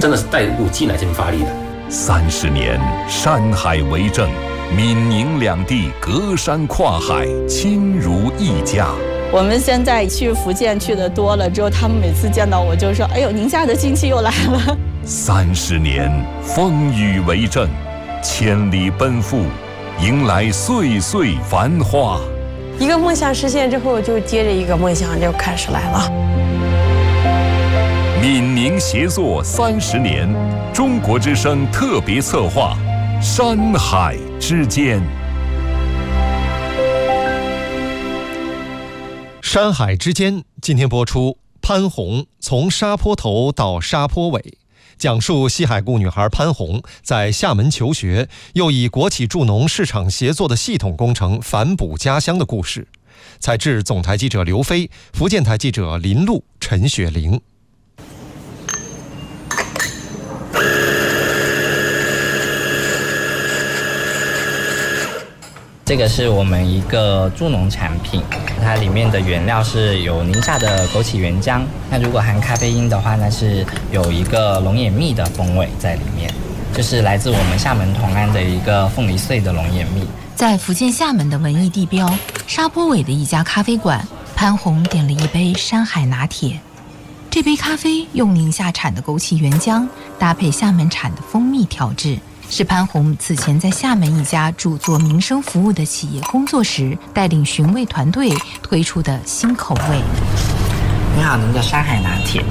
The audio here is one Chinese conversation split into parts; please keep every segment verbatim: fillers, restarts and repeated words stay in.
真的是带入进来这边发力的。 三十年山海为证，闽宁两地隔山跨海，亲如一家。 我们现在去福建去的多了之后，他们每次见到我就说：“哎呦，宁夏的亲戚又来了。” 三十年风雨为证，千里奔赴，迎来岁岁繁花。 一个梦想实现之后，就接着一个梦想就开始来了。 闽宁协作三十年，中国之声特别策划《山海之间》。 山海之间今天播出，潘红从沙坡头到沙坡尾，讲述西海固女孩潘红在厦门求学，又以国企助农市场协作的系统工程反哺家乡的故事。采制总台记者刘飞，福建台记者林璐、陈雪玲。 这个是我们一个助农产品，它里面的原料是有宁夏的枸杞原浆，那如果含咖啡因的话，那是有一个龙眼蜜的风味在里面，就是来自我们厦门同安的一个凤梨碎的龙眼蜜。 在福建厦门的文艺地标沙坡尾的一家咖啡馆，潘红点了一杯山海拿铁。这杯咖啡用宁夏产的枸杞原浆搭配厦门产的蜂蜜调制，是潘红此前在厦门一家主做民生服务的企业工作时，带领寻味团队推出的新口味。 你好，您的山海拿铁。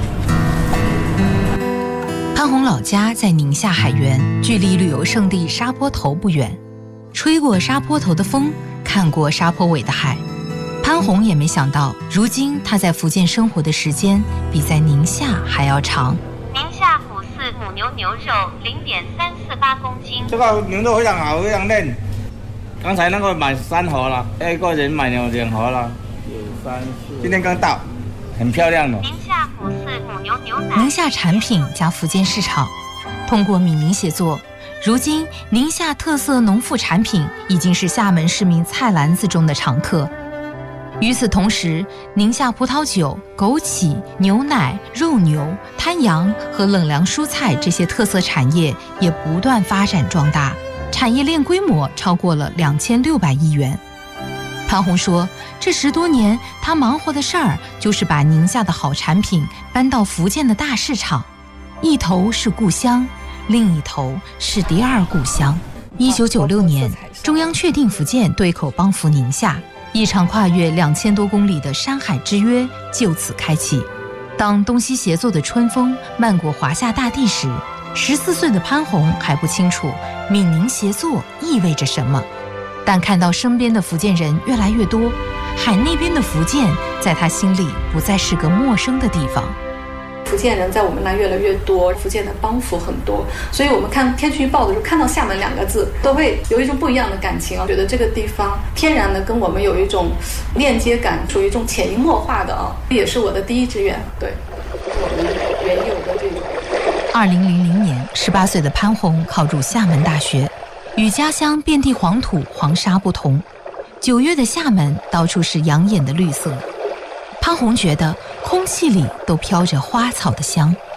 潘红老家在宁夏海源，距离旅游胜地沙坡头不远。吹过沙坡头的风，看过沙坡尾的海，潘红也没想到，如今她在福建生活的时间比在宁夏还要长。 宁夏虎四母牛牛肉零点三四八公斤， 这个牛肉非常好，非常嫩。刚才那个买三盒了，一个人买两两盒了，三四，今天刚到，很漂亮的。 宁夏虎四母牛牛奶， 宁夏产品加福建市场，通过闽宁协作，如今宁夏特色农副产品已经是厦门市民菜篮子中的常客。与此同时，宁夏葡萄酒、枸杞、牛奶、肉牛、滩羊和冷凉蔬菜这些特色产业也不断发展壮大，产业链规模超过了两千六百亿元。潘红说，这十多年他忙活的事儿就是把宁夏的好产品搬到福建的大市场，一头是故乡，另一头是第二故乡。一九九六年，中央确定福建对口帮扶宁夏，一场跨越两千多公里的山海之约就此开启。当东西协作的春风漫过华夏大地时，十四岁的潘红还不清楚闽宁协作意味着什么，但看到身边的福建人越来越多，海那边的福建在他心里不再是个陌生的地方。 福建人在我们那越来越多，福建的帮扶很多，所以我们看天气预报的时候，看到厦门两个字，都会有一种不一样的感情啊，觉得这个地方天然的跟我们有一种链接感，属于一种潜移默化的啊，这也是我的第一志愿，对，我们原有的这种。 二零零零年，十八岁的潘红考入厦门大学，与家乡遍地黄土黄沙不同，九月的厦门到处是养眼的绿色。潘红觉得空气里都飘着花草的香。